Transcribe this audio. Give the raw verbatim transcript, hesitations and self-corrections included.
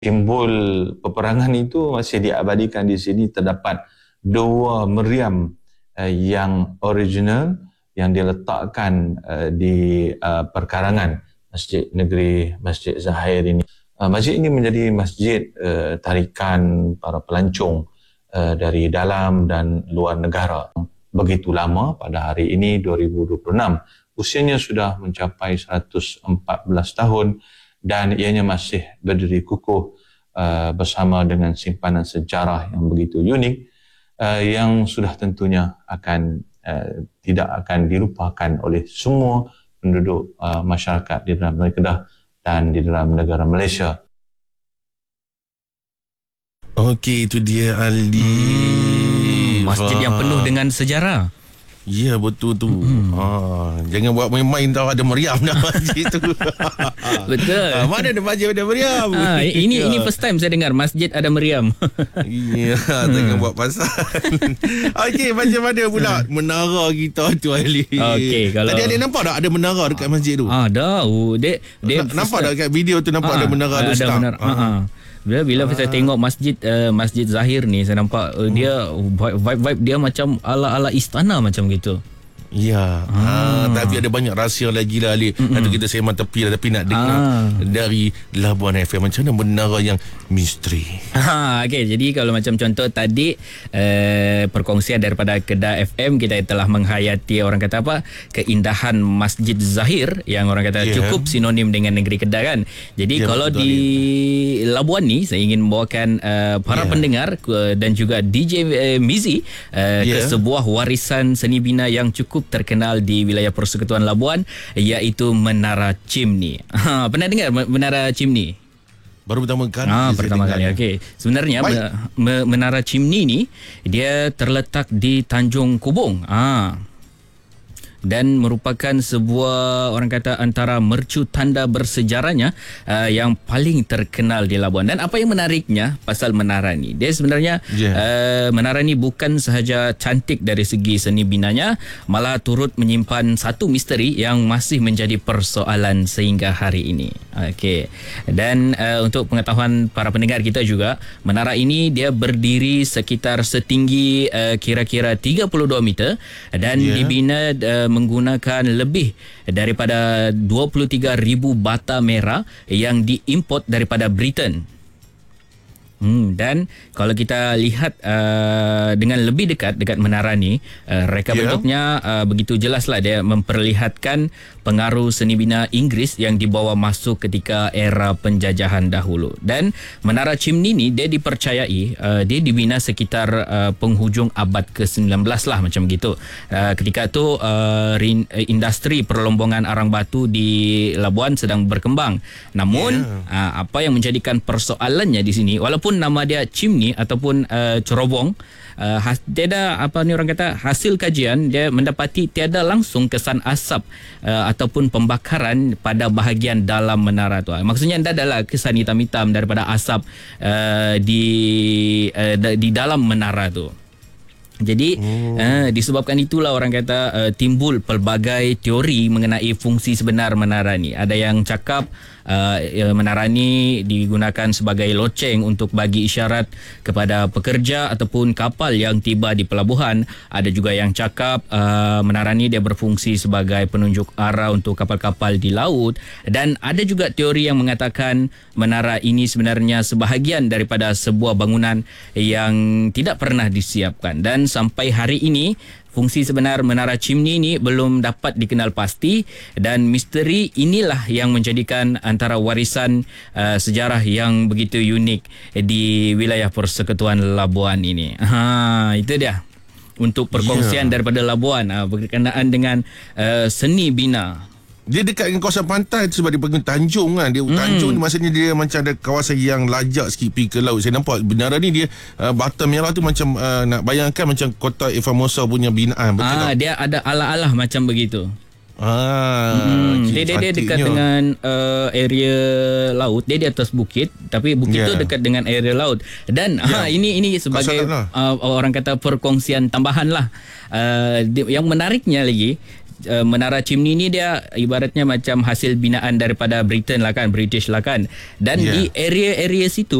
simbol peperangan itu masih diabadikan di sini. Terdapat dua meriam uh, yang original yang diletakkan uh, di uh, perkarangan Masjid Negeri Masjid Zahir ini. Uh, masjid ini menjadi masjid uh, tarikan para pelancong uh, dari dalam dan luar negara. Begitu lama pada hari ini dua ribu dua puluh enam. Usianya sudah mencapai seratus empat belas tahun dan ianya masih berdiri kukuh uh, bersama dengan simpanan sejarah yang begitu unik uh, yang sudah tentunya akan uh, tidak akan dilupakan oleh semua penduduk uh, masyarakat di dalam negeri Kedah dan di dalam negara Malaysia. Okey, itu dia Aldi. Hmm, masjid yang penuh dengan sejarah. Ya, betul tu. Hmm. Ha, jangan buat main-main tau, ada meriam dalam masjid tu. Betul. Ha, mana ada masjid ada meriam? Ha, ini ini first time saya dengar masjid ada meriam. Ya, jangan buat pasal. Okey, macam mana pula menara kita tu Ali? Okey, kalau tadi ada nampak tak ada menara dekat masjid tu? Ada. Oh, dek dek nampak tak dekat video tu nampak ha, ada menara ada tu start. Menara. Ha. Ha. Bila bila ah. saya tengok masjid uh, Masjid Zahir ni, saya nampak uh, dia vibe-vibe dia macam ala-ala istana macam gitu. Ya, ah. ha, tapi ada banyak rahsia lagi lah Ali. Nanti kita sembang tepi lah, tapi nak dengar ah. dari Labuan F M macam mana menara yang misteri. Ha, okay, jadi kalau macam contoh tadi uh, perkongsian daripada Kedah F M, kita telah menghayati orang kata apa, keindahan Masjid Zahir yang orang kata yeah. cukup sinonim dengan negeri Kedah kan. Jadi yeah, kalau di ini. Labuan ni saya ingin membawakan uh, para yeah. pendengar uh, dan juga D J uh, Mizi uh, yeah. ke sebuah warisan seni bina yang cukup terkenal di wilayah Persekutuan Labuan, iaitu Menara Chimney. Ha, pernah dengar Menara Chimney? Baru pertama kali. Ah, pertama kali. Okey. Sebenarnya Baik. Menara Chimney ni dia terletak di Tanjung Kubung. Ah. Dan merupakan sebuah orang kata antara mercu tanda bersejarahnya uh, yang paling terkenal di Labuan. Dan apa yang menariknya pasal menara ni, dia sebenarnya yeah. uh, menara ni bukan sahaja cantik dari segi seni binanya, malah turut menyimpan satu misteri yang masih menjadi persoalan sehingga hari ini. Okey. Dan uh, untuk pengetahuan para pendengar kita juga, menara ini dia berdiri sekitar setinggi uh, kira-kira tiga puluh dua meter dan yeah. dibina uh, menggunakan lebih daripada dua puluh tiga ribu bata merah yang diimport daripada Britain. Hmm, dan kalau kita lihat uh, dengan lebih dekat dekat menara ni, uh, reka yeah. bentuknya uh, begitu jelaslah dia memperlihatkan pengaruh seni bina Inggeris yang dibawa masuk ketika era penjajahan dahulu. Dan Menara Chimney ni dia dipercayai uh, dia dibina sekitar uh, penghujung abad ke sembilan belas lah macam gitu. Uh, ketika tu uh, industri perlombongan arang batu di Labuan sedang berkembang. Namun yeah. uh, apa yang menjadikan persoalannya di sini, walaupun nama dia chimney ataupun uh, cerobong, uh, has, tiada apa ni orang kata hasil kajian dia mendapati tiada langsung kesan asap uh, ataupun pembakaran pada bahagian dalam menara tu. Maksudnya tidak adalah kesan hitam-hitam daripada asap uh, di uh, di dalam menara tu. Jadi oh. uh, disebabkan itulah orang kata uh, timbul pelbagai teori mengenai fungsi sebenar menara ni. Ada yang cakap uh, menara ni digunakan sebagai loceng untuk bagi isyarat kepada pekerja ataupun kapal yang tiba di pelabuhan. Ada juga yang cakap uh, menara ni dia berfungsi sebagai penunjuk arah untuk kapal-kapal di laut. Dan ada juga teori yang mengatakan menara ini sebenarnya sebahagian daripada sebuah bangunan yang tidak pernah disiapkan. Dan sampai hari ini fungsi sebenar Menara Chimney ni belum dapat dikenal pasti, dan misteri inilah yang menjadikan antara warisan uh, sejarah yang begitu unik di wilayah Persekutuan Labuan ini. Ha, itu dia untuk perkongsian yeah. daripada Labuan uh, berkenaan dengan uh, seni bina. Dia dekat dengan kawasan pantai tu sebab dia panggil Tanjung kan. Dia hmm. Tanjung ni maksudnya dia macam ada kawasan yang lajak sikit pergi ke laut. Saya nampak menara ni dia uh, bata merah tu macam uh, nak bayangkan macam kota Formosa punya binaan. Betul ah, tak? Dia ada ala-ala macam begitu. Ah, hmm, dia, dia dia dekat dengan uh, area laut. Dia di atas bukit, tapi bukit yeah. tu dekat dengan area laut. Dan yeah. ha, ini ini sebagai uh, orang kata perkongsian tambahan lah. Uh, yang menariknya lagi, uh, Menara Chimney ni dia ibaratnya macam hasil binaan daripada Britain lah kan, British lah kan. Dan Yeah. di area-area situ